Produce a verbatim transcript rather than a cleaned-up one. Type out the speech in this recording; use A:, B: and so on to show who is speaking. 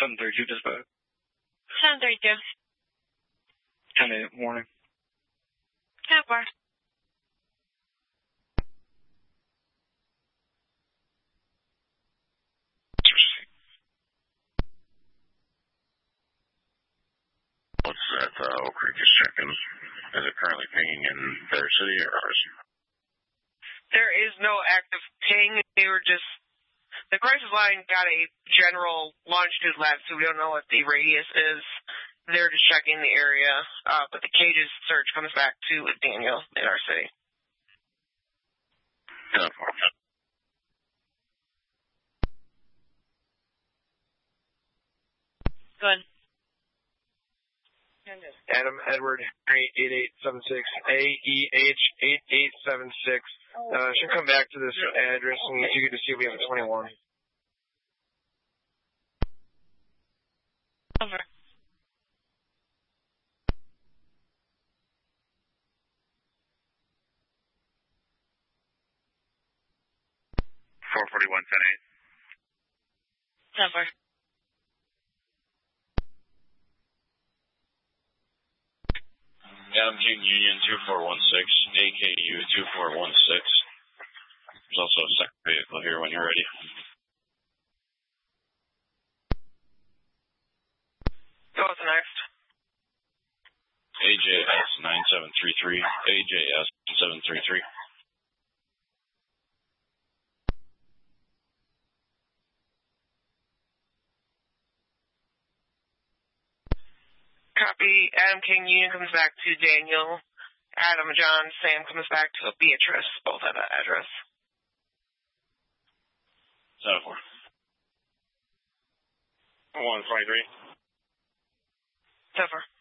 A: seven thirty-two dispatch.
B: seven thirty-two.
A: ten eight warning.
B: ten four.
C: What's that uh, Oak Creek is checking? Is it currently pinging in their city or ours?
D: There is no active ping. They were just, the crisis line got a general longitude lab, so we don't know what the radius is. They're just checking the area, uh, but the Cages search comes back to Daniel in our city.
C: ten four.
B: Good.
E: Adam Edward eight eight seven six A E H eight eight seven six. Uh, should come back to this address and you get to see if we have a twenty-one.
B: Over.
C: four forty-one, ten eight.
B: Over.
C: Adam King Union two four one six, A K U two four one six. There's also a second vehicle here when you're ready.
D: So what's next?
C: A J S nine seven three three, A J S seven three three.
D: Copy. Adam King Union comes back to Daniel. Adam John Sam comes back to Beatrice. Both have that address.
C: seven four. one twenty-three.
D: Sever.